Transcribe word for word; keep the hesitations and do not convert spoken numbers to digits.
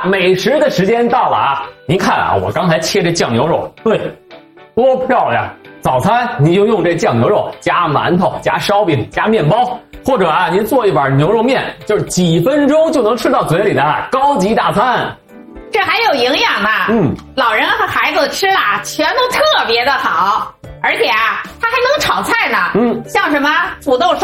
美食的时间到了啊！您看啊，我刚才切这酱牛肉，对，多漂亮！早餐你就用这酱牛肉加馒头、加烧饼、加面包，或者啊，您做一碗牛肉面，就是几分钟就能吃到嘴里的高级大餐。 这还有营养呢。 嗯， 老人和孩子吃了全都特别的好，而且啊，它还能炒菜呢。 嗯， 像什么土豆烧